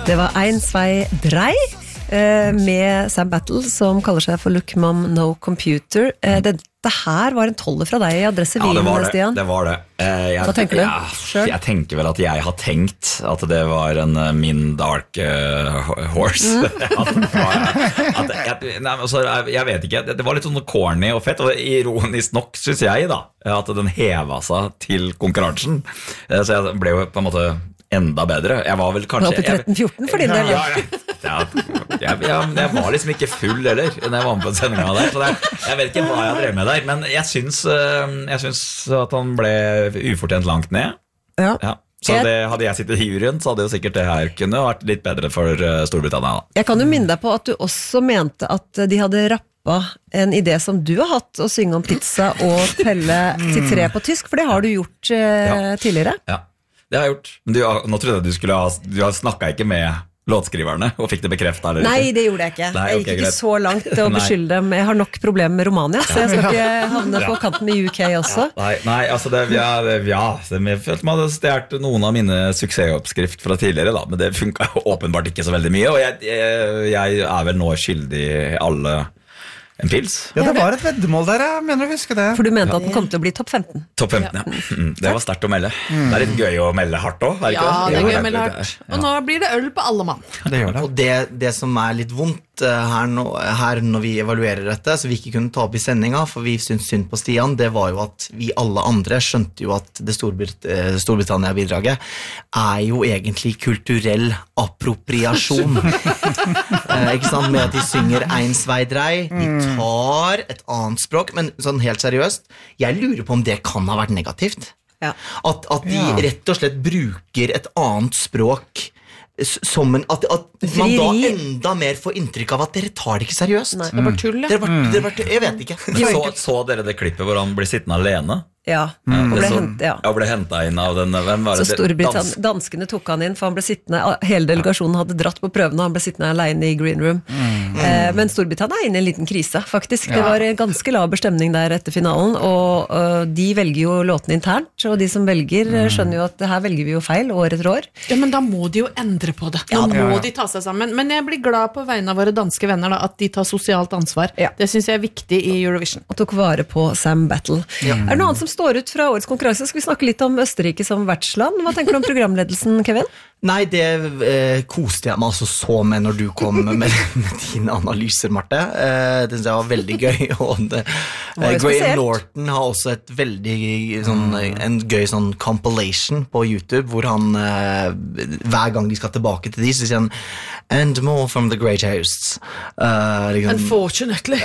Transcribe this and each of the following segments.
Det var Ein, Zwei, Drei med Sam Battle som kaller seg for Look Mom No Computer. Dette her var en toller fra deg I Adresse Wien, Stian. Det var det. Hva tenker du selv? Jeg tenker vel at jeg har tenkt at det var min dark horse. Jeg vet ikke, det var litt sånn corny og fett, og ironisk nok synes jeg da, at den heva seg til konkurransen. Så jeg ble jo på en måte enda bedre. Jeg var vel kanskje oppe I 13-14 for din del. Jeg var liksom ikke full heller når jeg var med på sendingen der, så jeg vet ikke hva jeg drev med der, men jeg synes at han ble ufortjent langt ned. Ja. Så hadde jeg sittet I juryen, så hadde jo sikkert det her kunne vært litt bedre for Storbritannia. Jeg kan jo minne deg på at du også mente at de hadde rappet en idé som du har hatt, å synge om pizza og telle til 3 på tysk, for det har du gjort tidligere. Ja. Det har jeg gjort. Men nå trodde jeg du har snakket ikke med låtskriverne og fikk det bekreftet eller Nei, det gjorde jeg ikke. Jeg gikk ikke så langt til å beskylde dem. Jeg har nok problemer med Romania, så jeg skal ikke havne på kanten med UK også. Nei, altså jeg følte meg hadde stjert noen av mine suksessoppskrift fra tidligere da, men det funket åpenbart ikke så veldig mye, og jeg vel nå skyldig alle en pils. Ja, det var et veddemål der, jeg mener å huske det. For du mente at den kom til å bli topp 15? Topp 15, ja. Det var sterkt å melde. Det litt gøy å melde hardt også, Ja, det gøy å melde hardt. Og nå blir det øl på alle mann. Det gjør det. Og det som litt vondt her når vi evaluerer dette, så vi ikke kunne ta opp I sendinga, for vi synes synd på Stian, det var jo at vi alle andre skjønte jo at det Storbritannia-bidraget jo egentlig kulturell appropriasjon. Ikke sant? Med at de synger Ein, Zwei, Drei, de tar et annet språk, men sånn helt seriøst, jeg lurer på om det kan ha vært negativt. Ja. At de rett og slett bruker et annet språk som at man da enda mer får inntrykk av at dere tar det ikke seriøst. Nei, det var tull, jeg vet ikke. Så dere det klippet hvor han blir sittende alene? Ja, og ble hentet inn av den Så danskene tok han inn, for han ble sittende hele delegasjonen hadde dratt på prøvene, og han ble sittende alene I Green Room men Storbritannia inne I en liten krise faktisk, det var en ganske laber stemning der etter finalen, og de velger jo låtene internt, og de som velger skjønner jo at det her velger vi jo feil år etter år. Ja, men da må de jo endre på det. Nå må de ta seg sammen, men jeg blir glad på vegne av våre danske venner da, at de tar sosialt ansvar. Det synes jeg viktig I Eurovision. Og tok vare på Sam Battle. Det noe annet som står ut fra årets konkurranse. Skal vi snakke litt om Østerrike som vertsland? Hva tenker du om programledelsen, Kevin? Nei, det koste jeg meg altså så med når du kom med dine analyser, Marte. Det synes jeg var veldig gøy. Og Graham Norton har også et veldig en gøy sånn compilation på YouTube, hvor han hver gang de skal tilbake til de, så sier han and more from the great hosts. Unfortunately.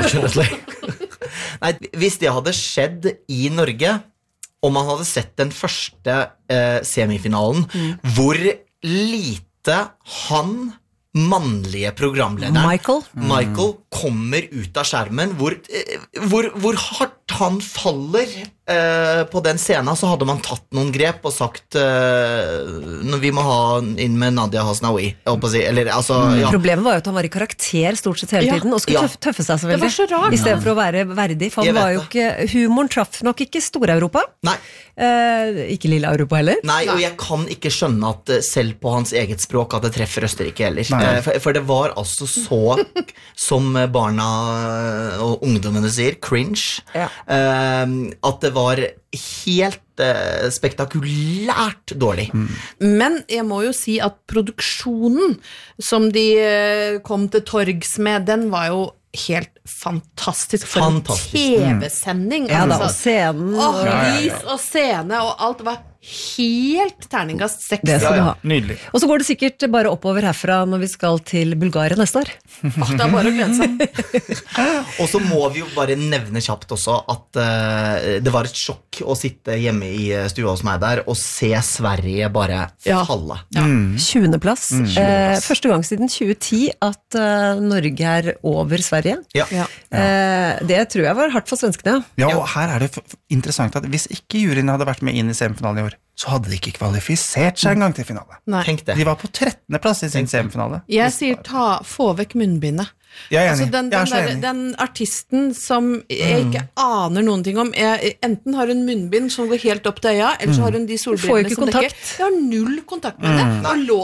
Nei, hvis det hadde skjedd I Norge, om man hadde sett den første semifinalen, hvor lite han, mannlige programlederen, Michael kommer ut av skjermen, hvor hardt han faller på den scenen, så hadde man tatt noen grep og sagt vi må ha inn med Nadia Hasnaoui Problemet var jo at han var I karakter stort sett hele tiden og skulle tøffe seg så veldig. Det var så rart. I stedet for å være verdig, for han var jo ikke humoren traff nok ikke Stor-Europa. Nei. Ikke lille Europa heller. Nei, og jeg kan ikke skjønne at selv på hans eget språk at det treffer Østerrike heller. For det var altså så som barna og ungdommene sier, cringe, at det var helt spektakulært dårlig. Men jeg må jo si at produksjonen som de kom til torgs med, den var jo helt fantastisk for en TV-sending. Ja da, og scenen. Lys og scene, og alt var helt terningkast 6. Det skal du ha. Nydelig. Og så går det sikkert bare oppover herfra når vi skal til Bulgaria neste år. Det bare å glede seg. Og så må vi jo bare nevne kjapt også at det var et sjokk å sitte hjemme I stua hos meg der og se Sverige bare falle. 20. plass. Første gang siden 2010 at Norge over Sverige. Det tror jeg var hardt for svenskene. Ja, og her det interessant at hvis ikke juryen hadde vært med inn I semifinalen I år, så hadde de ikke kvalifisert seg en gang til finale. Tenk det. De var på 13. plass I sin semifinale. Jeg sier få vekk munnbindet. Jeg altså den artisten som jeg ikke aner noen ting om enten har hun munnbind som går helt opp til øya eller så har hun de solbrillene som dekker. Jeg har null kontakt med det og låta vokser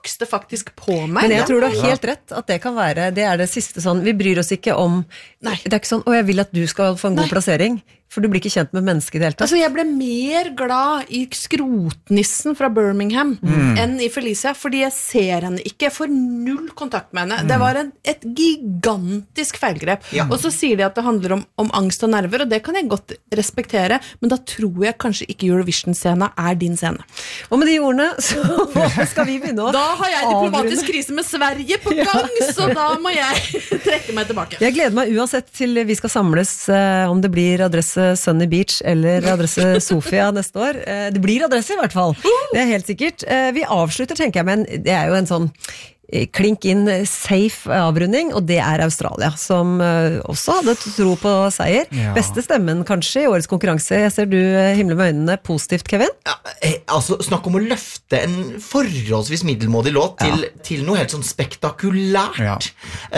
vokste faktisk på meg. Men jeg tror du har helt rett, at det kan være, det det siste sånn, vi bryr oss ikke om, Nei. Det ikke sånn, jeg vil at du skal få en god plassering, for du blir ikke kjent med mennesket i det hele tatt. Altså, jeg ble mer glad i skrotnissen fra Birmingham enn i Felicia, fordi jeg ser henne ikke, jeg får null kontakt med henne. Det var et gigantisk feilgrep. Og så sier de at det handler om angst og nerver, og det kan jeg godt respektere, men da tror jeg kanskje ikke Eurovision-scena din scene. Og med de ordene, så skal vi begynne å Da har jeg diplomatisk krise med Sverige på gang, så da må jeg trekke meg tilbake. Jeg gleder meg uansett til vi skal samles, om det blir adresse Sunny Beach eller adresse Sofia neste år. Det blir adresse i hvert fall, det helt sikkert. Vi avslutter, tenker jeg, men det jo en sånn klink inn safe avrunding, og det Australia, som også hadde tro på seier. Beste stemmen kanskje i årets konkurranse. Jeg ser du himler med øynene positivt, Kevin. Altså, snakk om å løfte en forholdsvis middelmådig låt til noe helt sånn spektakulært.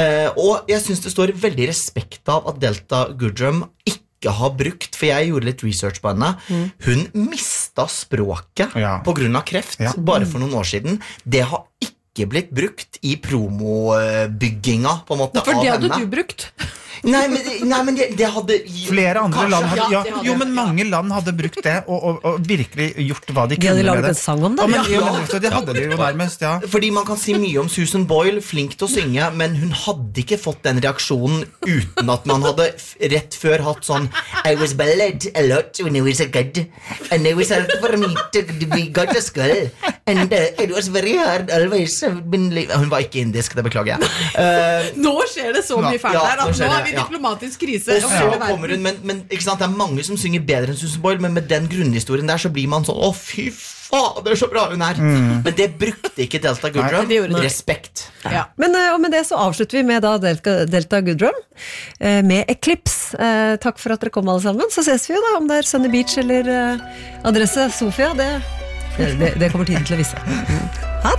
Og jeg synes det står veldig respekt av at Delta Goodrum ikke har brukt, for jeg gjorde litt research på henne. Hun mistet språket på grunn av kreft bare for noen år siden. Det har ikke blitt brukt i promobygginga på en måte for av det henne. hadde du brukt. Nei, men det hadde flere andre kanskje, land hadde, det hadde jo, men mange land hadde brukt det og virkelig gjort hva de kunne hadde med laget det. en sang om det. Det hadde de jo nærmest, Fordi man kan si mye om Susan Boyle, flink til å synge, men hun hadde ikke fått den reaksjonen uten at man hadde rett før hatt sånn I was ballad a lot when I was a kid, and it was hard for me to be got a skull, and it was very hard always. Hun var ikke indisk, det beklager jeg. Nå skjer det så mye fælt her, nå at skjer nå det, vi diplomatisk krise. Og så kommer hun, men ikke sant, det mange som synger bedre enn Susan Boyle, men med den grunnhistorien der så blir man sånn, å fy fader, så bra hun Men det brukte ikke Delta Goodrum. Respekt. Men og med det så avslutter vi med da Delta Goodrum med Eclipse. Takk for at dere kom alle sammen. Så ses vi jo da, om det Sunny Beach eller adresse Sofia. Det kommer tiden til å vise.